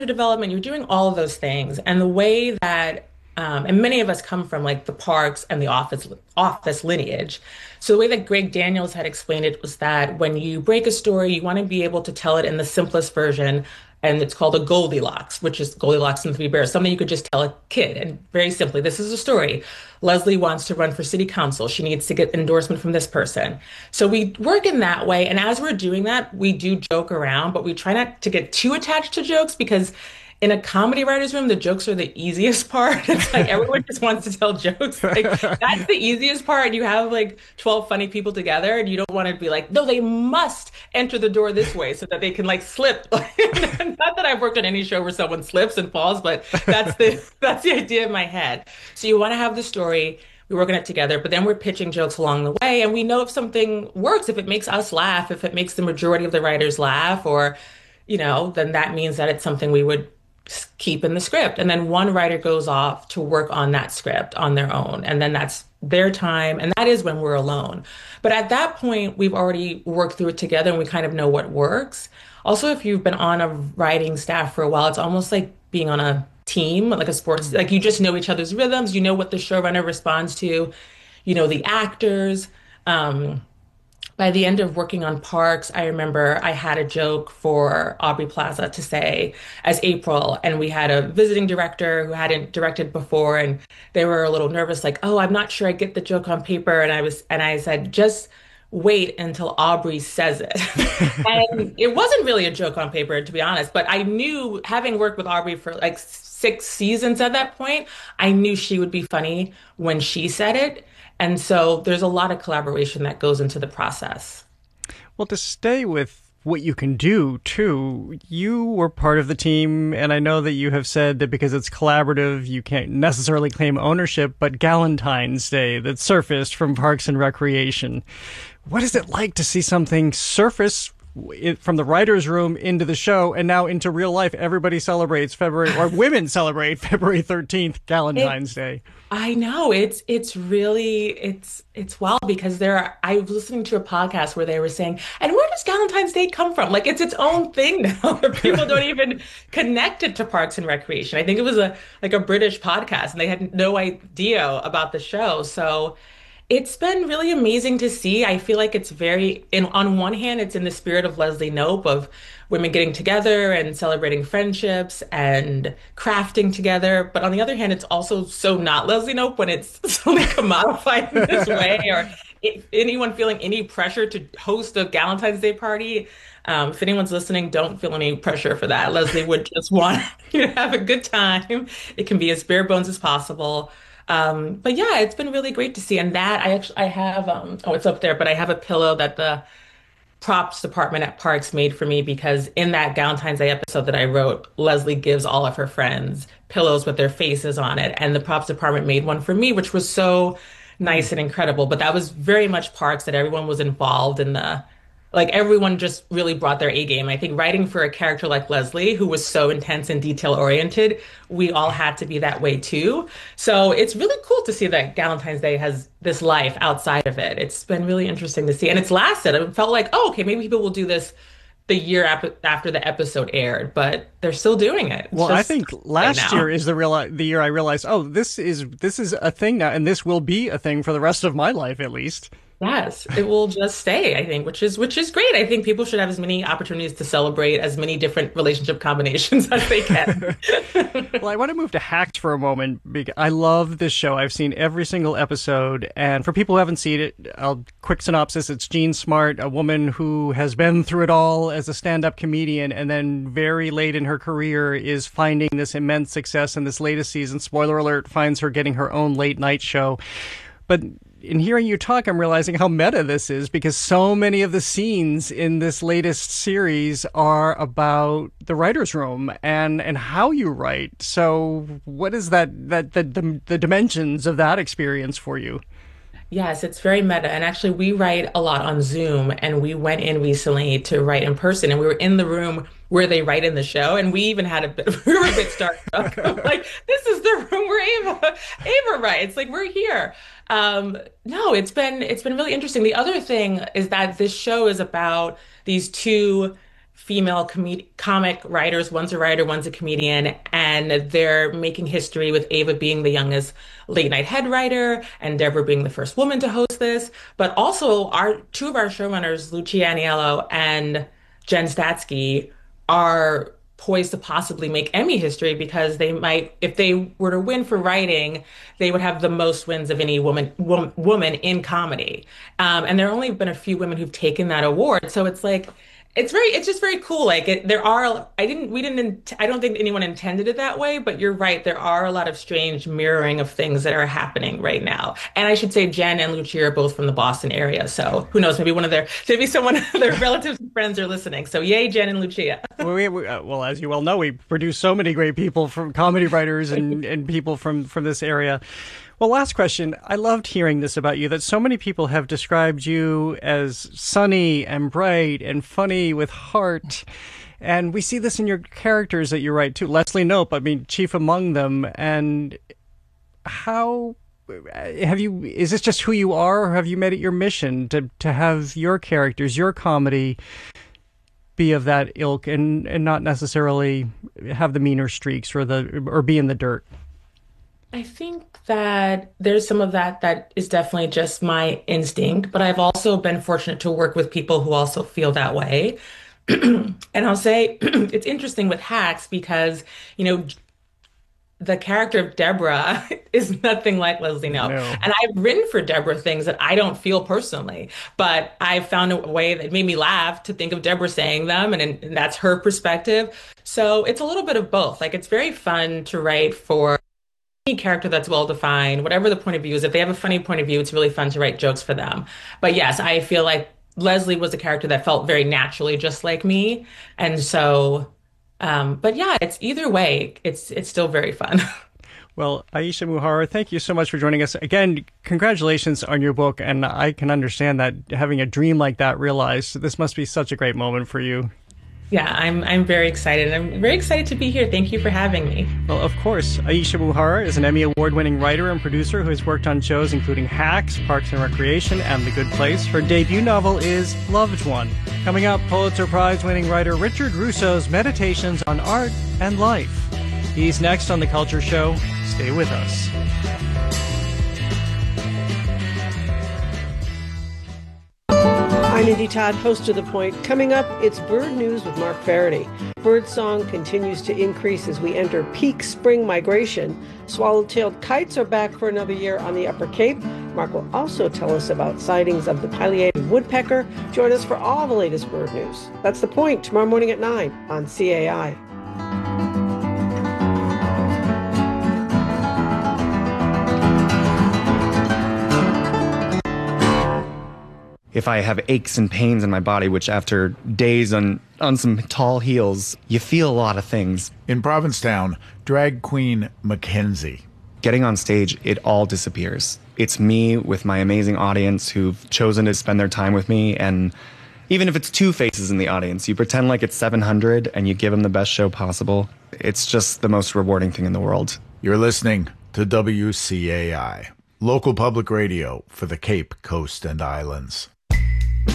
development, you're doing all of those things. And the way that, and many of us come from like the Parks and the Office lineage. So the way that Greg Daniels had explained it was that when you break a story, you want to be able to tell it in the simplest version. And it's called a Goldilocks, which is Goldilocks and the Three Bears, something you could just tell a kid. And very simply, this is a story. Leslie wants to run for city council. She needs to get endorsement from this person. So we work in that way. And as we're doing that, we do joke around, but we try not to get too attached to jokes because in a comedy writer's room, the jokes are the easiest part. It's like everyone just wants to tell jokes. Like that's the easiest part. You have like 12 funny people together and you don't want to be like, no, they must enter the door this way so that they can like slip. Not that I've worked on any show where someone slips and falls, but that's the idea in my head. So you want to have the story. We work on it together, but then we're pitching jokes along the way. And we know if something works, if it makes us laugh, if it makes the majority of the writers laugh, or, then that means that it's something we would keep in the script. And then one writer goes off to work on that script on their own. And then that's their time. And that is when we're alone. But at that point, we've already worked through it together and we kind of know what works. Also, if you've been on a writing staff for a while, it's almost like being on a team, like a sports, like you just know each other's rhythms, you know what the showrunner responds to, the actors. By the end of working on Parks, I remember I had a joke for Aubrey Plaza to say as April, and we had a visiting director who hadn't directed before, and they were a little nervous, like, "Oh, I'm not sure I get the joke on paper." And I said, "Just wait until Aubrey says it." And it wasn't really a joke on paper, to be honest, but I knew, having worked with Aubrey for like 6 seasons at that point, I knew she would be funny when she said it. And so there's a lot of collaboration that goes into the process. Well, to stay with what you can do too, you were part of the team, and I know that you have said that because it's collaborative, you can't necessarily claim ownership, but Galentine's Day that surfaced from Parks and Recreation. What is it like to see something surface from the writer's room into the show and now into real life? Everybody celebrates February, or women celebrate February 13th, Galentine's Day. I know it's really it's wild because I was listening to a podcast where they were saying, and where does Valentine's Day come from? Like it's its own thing now. People don't even connect it to Parks and Recreation. I think it was a British podcast and they had no idea about the show. So it's been really amazing to see. I feel like it's on one hand, it's in the spirit of Leslie Knope of women getting together and celebrating friendships and crafting together. But on the other hand, it's also so not Leslie Knope when it's so commodified in this way, or if anyone feeling any pressure to host a Valentine's Day party. If anyone's listening, don't feel any pressure for that. Leslie would just want you to have a good time. It can be as bare bones as possible. But yeah, it's been really great to see. And that I have, oh, it's up there, but I have a pillow that the props department at Parks made for me because in that Valentine's Day episode that I wrote, Leslie gives all of her friends pillows with their faces on it. And the props department made one for me, which was so nice and incredible. But that was very much Parks, that everyone was involved in everyone just really brought their A game. I think writing for a character like Leslie, who was so intense and detail oriented, we all had to be that way too. So it's really cool to see that Valentine's Day has this life outside of it. It's been really interesting to see. And it's lasted. It felt like, oh, okay, maybe people will do this the year after the episode aired, but they're still doing it. Well, I think last year is the year I realized, oh, this is a thing now, and this will be a thing for the rest of my life, at least. Yes, it will just stay, I think, which is great. I think people should have as many opportunities to celebrate as many different relationship combinations as they can. Well, I want to move to Hacked for a moment because I love this show. I've seen every single episode, and for people who haven't seen it, quick synopsis, it's Jean Smart, a woman who has been through it all as a stand-up comedian, and then very late in her career is finding this immense success in this latest season. Spoiler alert, finds her getting her own late night show. But in hearing you talk, I'm realizing how meta this is because so many of the scenes in this latest series are about the writer's room and how you write. So what is the dimensions of that experience for you? Yes, it's very meta. And actually, we write a lot on Zoom, and we went in recently to write in person, and we were in the room where they write in the show, and we even had we were a bit starstruck. Like, this is the room where Ava writes. Like, we're here. No, it's been really interesting. The other thing is that this show is about these two female comic writers. One's a writer, one's a comedian, and they're making history with Ava being the youngest late night head writer and Deborah being the first woman to host this. But also, our two of our showrunners, Lucia Aniello and Jen Statsky, are poised to possibly make Emmy history because they might, if they were to win for writing, they would have the most wins of any woman in comedy. And there have only been a few women who've taken that award. So it's like, it's just very cool. Like there are, I don't think anyone intended it that way, but you're right. There are a lot of strange mirroring of things that are happening right now. And I should say Jen and Lucia are both from the Boston area. So who knows, maybe someone of their relatives and friends are listening. So yay, Jen and Lucia. Well, as you well know, we produce so many great people from comedy writers and people from this area. Well, last question. I loved hearing this about you, that so many people have described you as sunny and bright and funny with heart. And we see this in your characters that you write too. Leslie Knope, I mean, chief among them. And how is this just who you are, or have you made it your mission to have your characters, your comedy be of that ilk and not necessarily have the meaner streaks or be in the dirt? I think that there's some of that is definitely just my instinct, but I've also been fortunate to work with people who also feel that way. And I'll say it's interesting with Hacks because, the character of Deborah is nothing like Leslie Knope. No. And I've written for Deborah things that I don't feel personally, but I found a way that made me laugh to think of Deborah saying them, and that's her perspective. So it's a little bit of both. Like, it's very fun to write for any character that's well defined, whatever the point of view is. If they have a funny point of view, it's really fun to write jokes for them. But yes, I feel like Leslie was a character that felt very naturally just like me. And so, but yeah, it's either way, it's still very fun. Well, Aisha Muharrar, thank you so much for joining us. Again, congratulations on your book. And I can understand that having a dream like that realized, this must be such a great moment for you. Yeah, I'm very excited. I'm very excited to be here. Thank you for having me. Well, of course. Aisha Muharrar is an Emmy Award-winning writer and producer who has worked on shows including Hacks, Parks and Recreation, and The Good Place. Her debut novel is Loved One. Coming up, Pulitzer Prize-winning writer Richard Russo's meditations on art and life. He's next on The Culture Show. Stay with us. I'm Indy Todd, host of The Point. Coming up, it's Bird News with Mark Faraday. Birdsong continues to increase as we enter peak spring migration. Swallow-tailed kites are back for another year on the Upper Cape. Mark will also tell us about sightings of the pileated woodpecker. Join us for all the latest bird news. That's The Point, tomorrow morning at 9 on CAI. If I have aches and pains in my body, which after days on some tall heels, you feel a lot of things. In Provincetown, drag queen Mackenzie. Getting on stage, it all disappears. It's me with my amazing audience who've chosen to spend their time with me. And even if it's 2 faces in the audience, you pretend like it's 700 and you give them the best show possible. It's just the most rewarding thing in the world. You're listening to WCAI, local public radio for the Cape Coast and Islands.